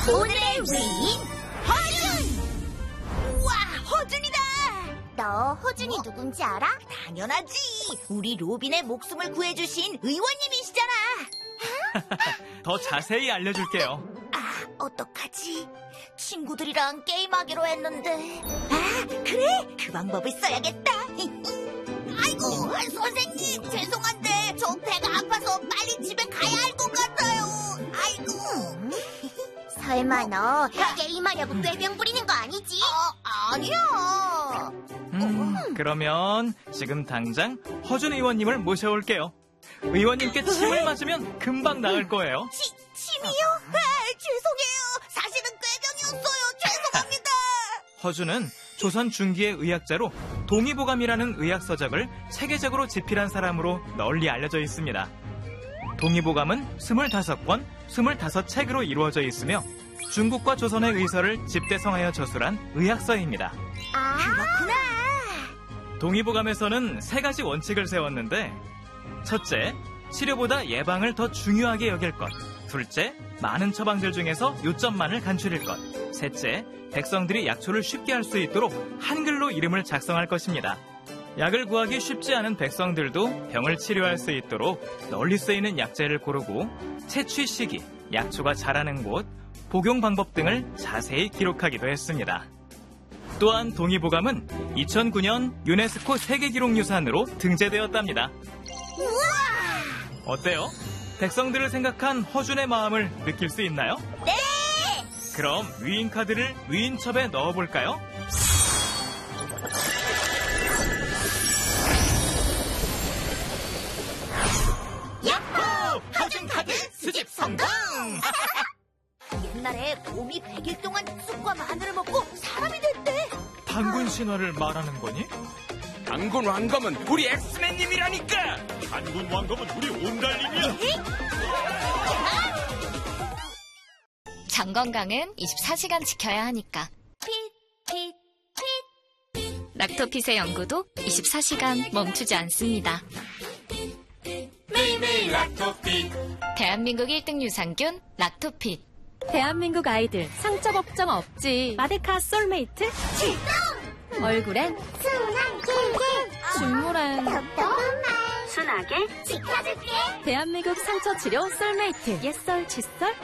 오늘의 위인 허준! 우와, 허준이다! 너 허준이 누군지 알아? 당연하지. 우리 로빈의 목숨을 구해주신 의원님이시잖아. 더 자세히 알려줄게요. 아, 어떡하지? 친구들이랑 게임하기로 했는데. 아, 그래? 그 방법을 써야겠다. 아이고, 선생님, 죄송한데 저 배가 아파서 빨리 집에 가야 할 것 같아요. 아이고. 설마 너 게임하려고 꾀병 부리는 거 아니지? 아니야. 그러면 지금 당장 허준 의원님을 모셔올게요. 의원님께 침을 맞으면 금방 나을 거예요. 침이요? 아, 죄송해요. 사실은 꾀병이었어요. 죄송합니다. 허준은 조선 중기의 의학자로 동의보감이라는 의학서적을 세계적으로 집필한 사람으로 널리 알려져 있습니다. 동의보감은 25권, 25책으로 이루어져 있으며 중국과 조선의 의서를 집대성하여 저술한 의학서입니다. 아, 그렇구나. 동의보감에서는 3가지 원칙을 세웠는데, 첫째, 치료보다 예방을 더 중요하게 여길 것. 둘째, 많은 처방들 중에서 요점만을 간추릴 것. 셋째, 백성들이 약초를 쉽게 할 수 있도록 한글로 이름을 작성할 것입니다. 약을 구하기 쉽지 않은 백성들도 병을 치료할 수 있도록 널리 쓰이는 약재를 고르고 채취 시기, 약초가 자라는 곳, 복용 방법 등을 자세히 기록하기도 했습니다. 또한 동의보감은 2009년 유네스코 세계기록유산으로 등재되었답니다. 우와! 어때요? 백성들을 생각한 허준의 마음을 느낄 수 있나요? 네! 그럼 위인카드를 위인첩에 넣어볼까요? 야호! 허준카드 수집 성공! 옛날에 곰이 100일 동안 쑥과 마늘을 먹고 사람이 됐대. 단군 신화를 말하는 거니? 단군 왕검은 우리 엑스맨님이라니까! 단군 왕검은 우리 온달님이야. 장 건강은 24시간 지켜야 하니까. 락토핏의 연구도 24시간 멈추지 않습니다. 매일매일 락토핏. 대한민국 1등 유산균 락토핏. 대한민국 아이들 상처 걱정 없지. 마데카 솔메이트 출동! 얼굴엔 순한 길게 준물엔 똑똑한 말 순하게 지켜줄게. 대한민국 상처 치료 솔메이트 옛설 칫솔